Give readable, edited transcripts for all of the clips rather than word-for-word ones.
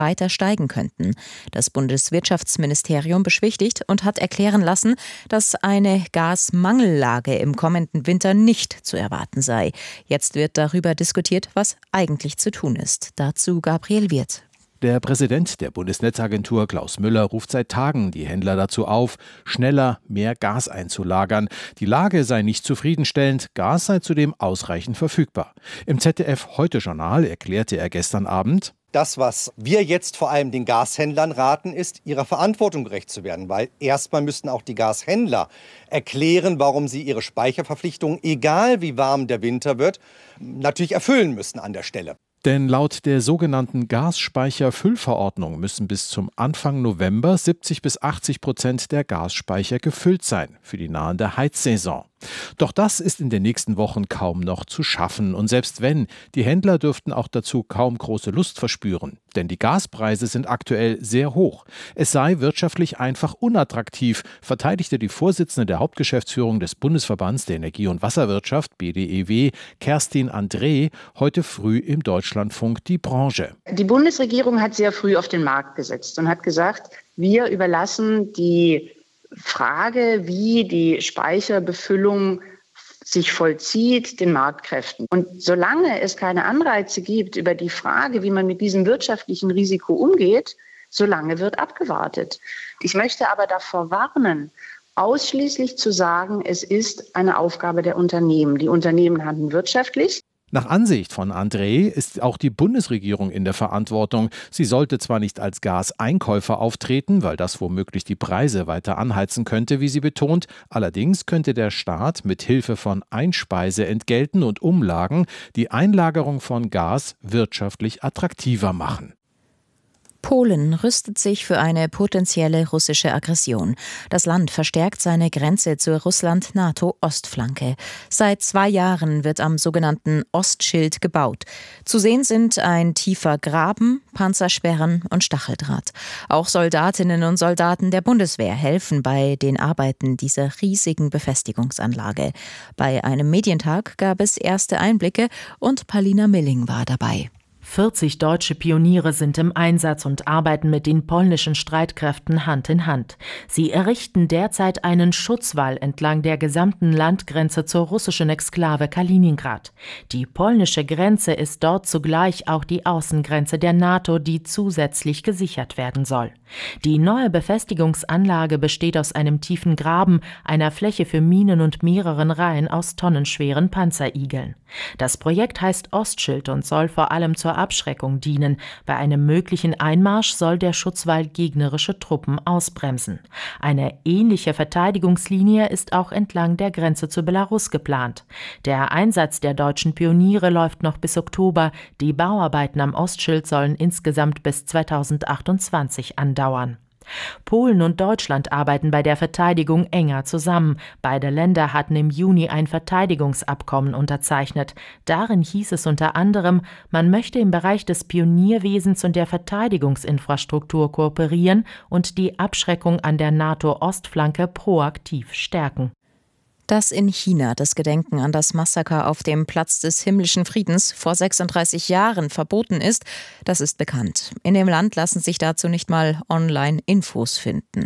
weiter steigen könnten. Das Bundeswirtschaftsministerium beschwichtigt und hat erklären lassen, dass eine Gasmangellage im kommenden Winter nicht zu erwarten sei. Jetzt wird darüber diskutiert, was eigentlich zu tun ist. Dazu Gabriel Wirth. Der Präsident der Bundesnetzagentur Klaus Müller ruft seit Tagen die Händler dazu auf, schneller mehr Gas einzulagern. Die Lage sei nicht zufriedenstellend, Gas sei zudem ausreichend verfügbar. Im ZDF-Heute-Journal erklärte er gestern Abend: Das, was wir jetzt vor allem den Gashändlern raten, ist, ihrer Verantwortung gerecht zu werden. Weil erstmal müssten auch die Gashändler erklären, warum sie ihre Speicherverpflichtungen, egal wie warm der Winter wird, natürlich erfüllen müssen an der Stelle. Denn laut der sogenannten Gasspeicherfüllverordnung müssen bis zum Anfang November 70-80% der Gasspeicher gefüllt sein für die nahende Heizsaison. Doch das ist in den nächsten Wochen kaum noch zu schaffen. Und selbst wenn, die Händler dürften auch dazu kaum große Lust verspüren. Denn die Gaspreise sind aktuell sehr hoch. Es sei wirtschaftlich einfach unattraktiv, verteidigte die Vorsitzende der Hauptgeschäftsführung des Bundesverbands der Energie- und Wasserwirtschaft, BDEW, Kerstin André, heute früh im Deutschlandfunk die Branche. Die Bundesregierung hat sehr früh auf den Markt gesetzt und hat gesagt, wir überlassen die Frage, wie die Speicherbefüllung sich vollzieht, den Marktkräften. Und solange es keine Anreize gibt über die Frage, wie man mit diesem wirtschaftlichen Risiko umgeht, solange wird abgewartet. Ich möchte aber davor warnen, ausschließlich zu sagen, es ist eine Aufgabe der Unternehmen. Die Unternehmen handeln wirtschaftlich. Nach Ansicht von André ist auch die Bundesregierung in der Verantwortung. Sie sollte zwar nicht als Gaseinkäufer auftreten, weil das womöglich die Preise weiter anheizen könnte, wie sie betont. Allerdings könnte der Staat mit Hilfe von Einspeiseentgelten und Umlagen die Einlagerung von Gas wirtschaftlich attraktiver machen. Polen rüstet sich für eine potenzielle russische Aggression. Das Land verstärkt seine Grenze zur Russland-NATO-Ostflanke. Seit 2 Jahren wird am sogenannten Ostschild gebaut. Zu sehen sind ein tiefer Graben, Panzersperren und Stacheldraht. Auch Soldatinnen und Soldaten der Bundeswehr helfen bei den Arbeiten dieser riesigen Befestigungsanlage. Bei einem Medientag gab es erste Einblicke und Paulina Milling war dabei. 40 deutsche Pioniere sind im Einsatz und arbeiten mit den polnischen Streitkräften Hand in Hand. Sie errichten derzeit einen Schutzwall entlang der gesamten Landgrenze zur russischen Exklave Kaliningrad. Die polnische Grenze ist dort zugleich auch die Außengrenze der NATO, die zusätzlich gesichert werden soll. Die neue Befestigungsanlage besteht aus einem tiefen Graben, einer Fläche für Minen und mehreren Reihen aus tonnenschweren Panzerigeln. Das Projekt heißt Ostschild und soll vor allem zur Abschreckung dienen. Bei einem möglichen Einmarsch soll der Schutzwall gegnerische Truppen ausbremsen. Eine ähnliche Verteidigungslinie ist auch entlang der Grenze zu Belarus geplant. Der Einsatz der deutschen Pioniere läuft noch bis Oktober. Die Bauarbeiten am Ostschild sollen insgesamt bis 2028 andauern. Polen und Deutschland arbeiten bei der Verteidigung enger zusammen. Beide Länder hatten im Juni ein Verteidigungsabkommen unterzeichnet. Darin hieß es unter anderem, man möchte im Bereich des Pionierwesens und der Verteidigungsinfrastruktur kooperieren und die Abschreckung an der NATO-Ostflanke proaktiv stärken. Dass in China das Gedenken an das Massaker auf dem Platz des himmlischen Friedens vor 36 Jahren verboten ist, das ist bekannt. In dem Land lassen sich dazu nicht mal Online-Infos finden.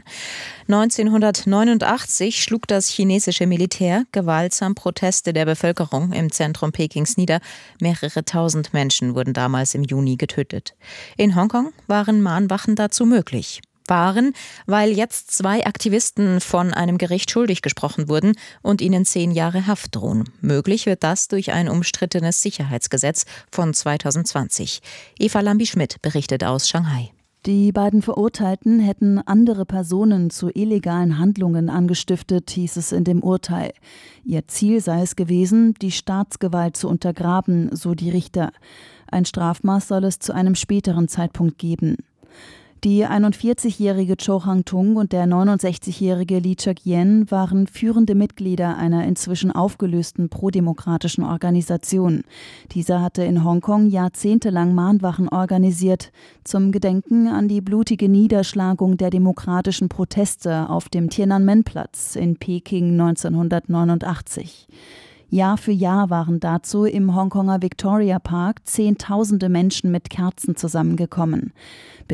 1989 schlug das chinesische Militär gewaltsam Proteste der Bevölkerung im Zentrum Pekings nieder. Mehrere tausend Menschen wurden damals im Juni getötet. In Hongkong waren Mahnwachen dazu möglich. Weil jetzt 2 Aktivisten von einem Gericht schuldig gesprochen wurden und ihnen 10 Jahre Haft drohen. Möglich wird das durch ein umstrittenes Sicherheitsgesetz von 2020. Eva Lambi-Schmidt berichtet aus Shanghai. Die beiden Verurteilten hätten andere Personen zu illegalen Handlungen angestiftet, hieß es in dem Urteil. Ihr Ziel sei es gewesen, die Staatsgewalt zu untergraben, so die Richter. Ein Strafmaß soll es zu einem späteren Zeitpunkt geben. Die 41-jährige Cho Hang-tung und der 69-jährige Lee Chuk-yen waren führende Mitglieder einer inzwischen aufgelösten prodemokratischen Organisation. Diese hatte in Hongkong jahrzehntelang Mahnwachen organisiert, zum Gedenken an die blutige Niederschlagung der demokratischen Proteste auf dem Tiananmen-Platz in Peking 1989. Jahr für Jahr waren dazu im Hongkonger Victoria Park Zehntausende Menschen mit Kerzen zusammengekommen.